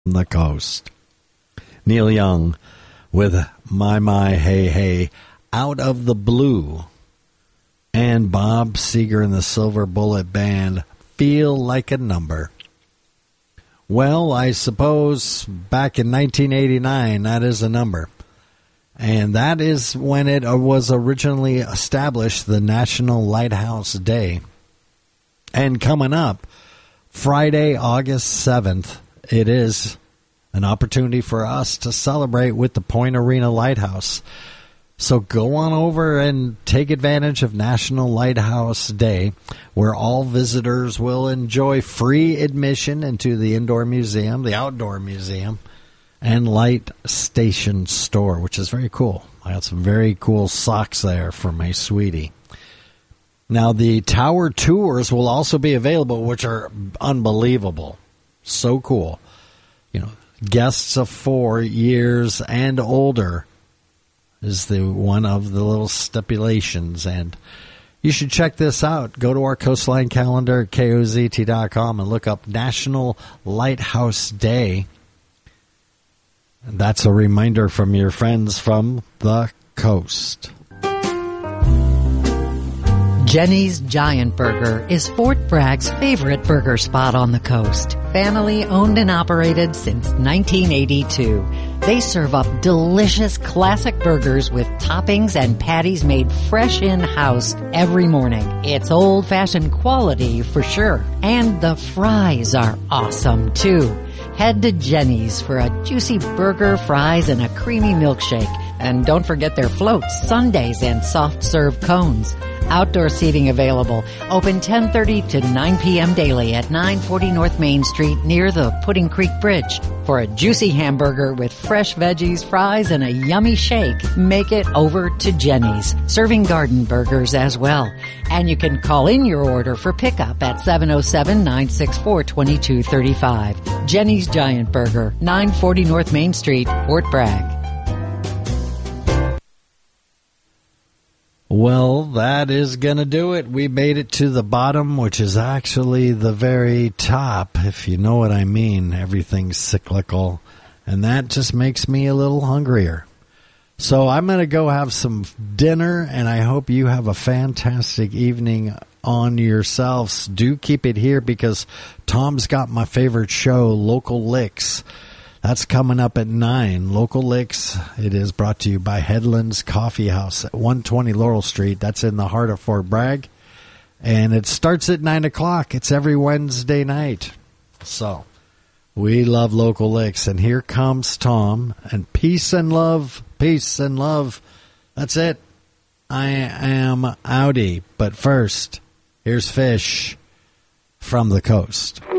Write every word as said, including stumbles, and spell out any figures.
the coast. Neil Young with My My Hey Hey, Out of the Blue. And Bob Seger and the Silver Bullet Band, Feel Like a Number. Well, I suppose back in nineteen eighty-nine, that is a number. And that is when it was originally established, the National Lighthouse Day. And coming up, Friday, August seventh, it is an opportunity for us to celebrate with the Point Arena Lighthouse. So go on over and take advantage of National Lighthouse Day, where all visitors will enjoy free admission into the indoor museum, the outdoor museum, and light station store, which is very cool. I got some very cool socks there for my sweetie. Now, the tower tours will also be available, which are unbelievable. So cool. You know, guests of four years and older is the one of the little stipulations, and you should check this out. Go to our Coastline calendar at K O Z T dot com and look up National Lighthouse Day. And that's a reminder from your friends from the coast. Jenny's Giant Burger is Fort Bragg's favorite burger spot on the coast. Family owned and operated since nineteen eighty-two. They serve up delicious classic burgers with toppings and patties made fresh in-house every morning. It's old-fashioned quality for sure. And the fries are awesome too. Head to Jenny's for a juicy burger, fries, and a creamy milkshake. And don't forget their floats, sundaes, and soft-serve cones. Outdoor seating available. Open ten thirty to nine p.m. daily at nine forty North Main Street near the Pudding Creek Bridge. For a juicy hamburger with fresh veggies, fries, and a yummy shake, make it over to Jenny's, serving garden burgers as well. And you can call in your order for pickup at seven oh seven, nine six four, two two three five. Jenny's Giant Burger, nine forty North Main Street, Fort Bragg. Well, that is going to do it. We made it to the bottom, which is actually the very top, if you know what I mean. Everything's cyclical, and that just makes me a little hungrier. So I'm going to go have some dinner, and I hope you have a fantastic evening on yourselves. Do keep it here because Tom's got my favorite show, Local Licks. That's coming up at nine. Local Licks. It is brought to you by Headlands Coffee House at one twenty Laurel Street. That's in the heart of Fort Bragg. And it starts at nine o'clock. It's every Wednesday night. So, we love Local Licks. And here comes Tom. And peace and love. Peace and love. That's it. I am outie. But first, here's Fish from the coast.